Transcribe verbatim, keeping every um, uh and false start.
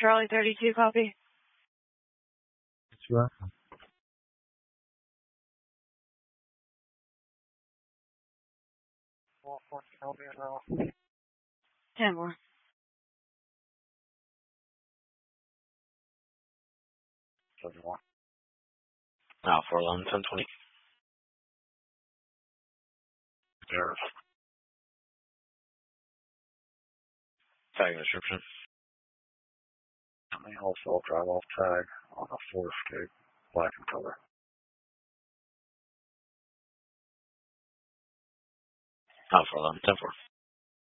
Charlie thirty-two, copy. It's rough. Ten more. seventy-one. Now four eleven, ten twenty. There's Tag description. may also drive off tag on a Ford Escape, black in color. Now four eleven, ten four.